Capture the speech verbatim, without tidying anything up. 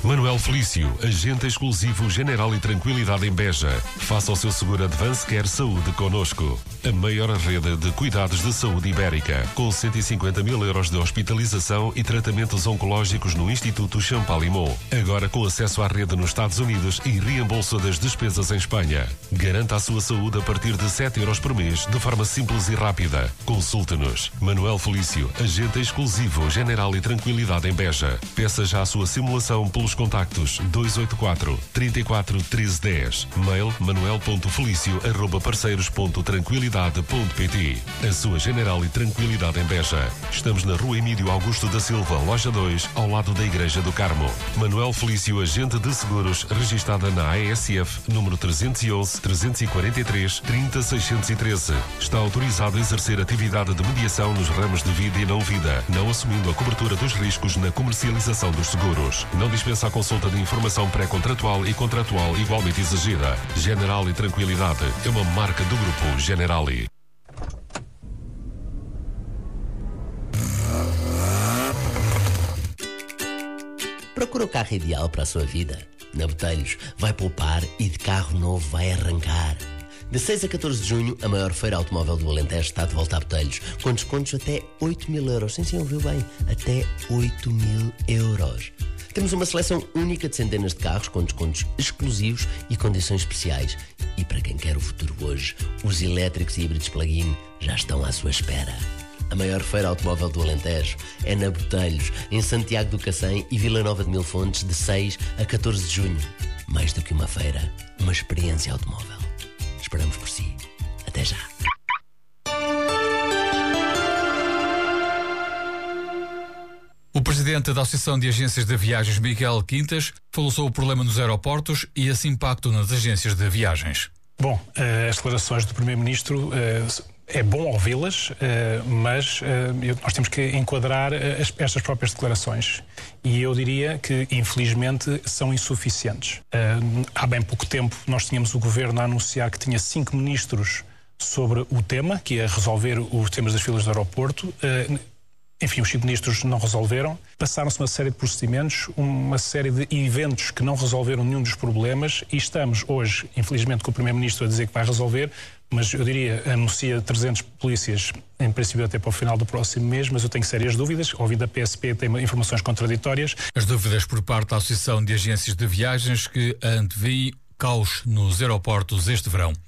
Manuel Felício, agente exclusivo General e Tranquilidade em Beja. Faça o seu seguro Advance Care Saúde conosco. A maior rede de cuidados de saúde ibérica, com cento e cinquenta mil euros de hospitalização e tratamentos oncológicos no Instituto Champalimau. Agora com acesso à rede nos Estados Unidos e reembolso das despesas em Espanha. Garanta a sua saúde a partir de sete euros por mês, de forma simples e rápida. Consulte-nos. Manuel Felício, agente exclusivo General e Tranquilidade em Beja. Peça já a sua simulação pelos contactos dois oito quatro, três quatro, um três um zero. Mail manuel ponto felício arroba parceiros ponto tranquilidade ponto pt. A sua General e Tranquilidade em Beja. Estamos na Rua Emílio Augusto da Silva, loja dois, ao lado da Igreja do Carmo. Manuel Felício, agente de seguros, registada na A E S F, número trezentos e onze, trezentos e quarenta e três, trinta, seiscentos e treze. Está autorizado a exercer atividade de mediação nos ramos de vida e não vida, não assumindo a cobertura dos riscos na comercialização dos seguros. Não dispensa a consulta de informação pré-contratual e contratual igualmente exigida. General e Tranquilidade é uma marca do Grupo Generali. Procura o carro ideal para a sua vida? Na Botelhos vai poupar e de carro novo vai arrancar. De seis a catorze de junho, a maior feira automóvel do Alentejo está de volta a Botelhos, com descontos até oito mil euros. Sim, sim, ouviu bem, até oito mil euros. Temos uma seleção única de centenas de carros com descontos exclusivos e condições especiais. E para quem quer o futuro hoje, os elétricos e híbridos plug-in já estão à sua espera. A maior feira automóvel do Alentejo é na Botelhos, em Santiago do Cacém e Vila Nova de Mil Fontes, de seis a catorze de junho. Mais do que uma feira, uma experiência automóvel. Esperamos por si. Até já. O presidente da Associação de Agências de Viagens, Miguel Quintas, falou sobre o problema nos aeroportos e esse impacto nas agências de viagens. Bom, as declarações do primeiro-ministro é bom ouvi-las, mas nós temos que enquadrar estas próprias declarações. E eu diria que, infelizmente, são insuficientes. Há bem pouco tempo nós tínhamos o governo a anunciar que tinha cinco ministros sobre o tema, que é resolver os temas das filas do aeroporto. Enfim, os cinco ministros não resolveram. Passaram-se uma série de procedimentos, uma série de eventos que não resolveram nenhum dos problemas e estamos hoje, infelizmente, com o primeiro-ministro a dizer que vai resolver, mas eu diria, anuncia trezentos polícias, em princípio até para o final do próximo mês, mas eu tenho sérias dúvidas. Ouvi da P S P, tem informações contraditórias. As dúvidas por parte da Associação de Agências de Viagens, que antevê caos nos aeroportos este verão.